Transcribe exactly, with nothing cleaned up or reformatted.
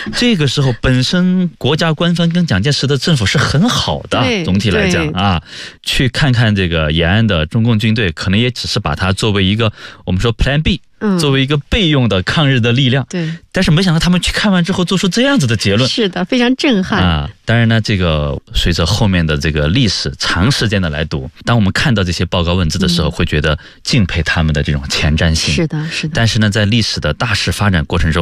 这个时候本身国家官方跟蒋介石的政府是很好的，总体来讲啊，去看看这个延安的中共军队，可能也只是把它作为一个我们说 Plan B，嗯、作为一个备用的抗日的力量。对，但是没想到他们去看完之后做出这样子的结论， 是的，非常震撼啊。当然呢，这个随着后面的这个历史长时间的来读，当我们看到这些报告文字的时候，嗯、会觉得敬佩他们的这种前瞻性。 是的，是的。 但是呢，在历史的大势发展过程中，